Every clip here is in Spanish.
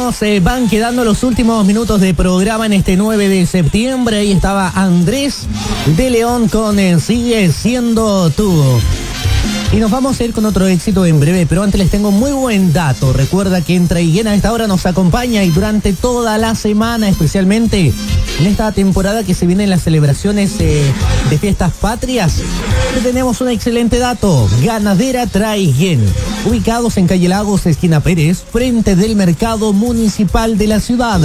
nos van quedando los últimos minutos de programa en este 9 de septiembre. Ahí estaba Andrés de León con Sigue Siendo Tú. Y nos vamos a ir con otro éxito en breve, pero antes les tengo muy buen dato. Recuerda que Entra y Llena a esta hora nos acompaña y durante toda la semana, especialmente en esta temporada que se vienen las celebraciones de fiestas patrias, tenemos un excelente dato. Ganadera Traiguén, ubicados en Calle Lagos, esquina Pérez, frente del Mercado Municipal de la ciudad.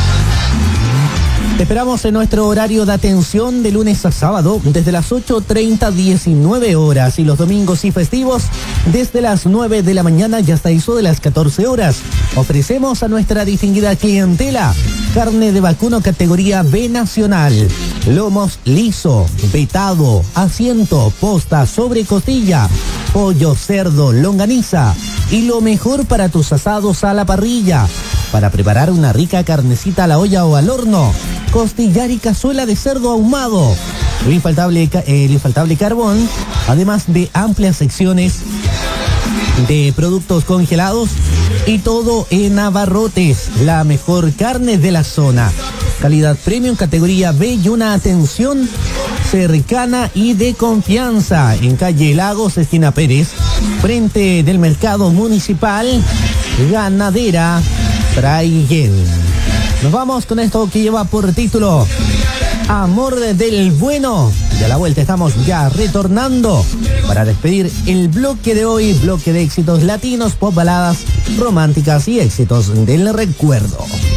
Te esperamos en nuestro horario de atención de lunes a sábado desde las 8:30 a 19 horas y los domingos y festivos desde las 9 de la mañana y hasta eso de las 14 horas. Ofrecemos a nuestra distinguida clientela carne de vacuno categoría B nacional, lomos liso, vetado, asiento, posta, sobre costilla, pollo, cerdo, longaniza y lo mejor para tus asados a la parrilla. Para preparar una rica carnecita a la olla o al horno, costillar y cazuela de cerdo ahumado, el infaltable carbón, además de amplias secciones de productos congelados y todo en abarrotes, la mejor carne de la zona. Calidad premium categoría B y una atención cercana y de confianza en Calle Lagos, esquina Pérez, frente del Mercado Municipal. Ganadera Traiguén. Nos vamos con esto que lleva por título Amor del Bueno. Y a la vuelta estamos ya retornando para despedir el bloque de hoy, bloque de éxitos latinos, pop, baladas románticas y éxitos del recuerdo.